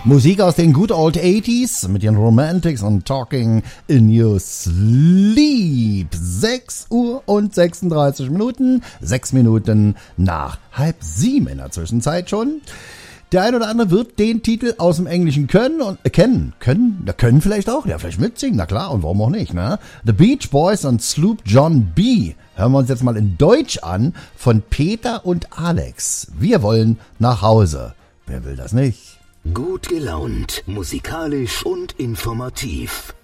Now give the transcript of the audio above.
Musik aus den Good Old 80s mit den Romantics und Talking in Your Sleep. 6 Uhr und 36 Minuten, 6 Minuten nach 6:30 in der Zwischenzeit schon. Der ein oder andere wird den Titel aus dem Englischen können vielleicht auch, ja, vielleicht mitsingen, na klar, und warum auch nicht, ne? The Beach Boys und Sloop John B. Hören wir uns jetzt mal in Deutsch an von Peter und Alex. Wir wollen nach Hause. Wer will das nicht? Gut gelaunt, musikalisch und informativ.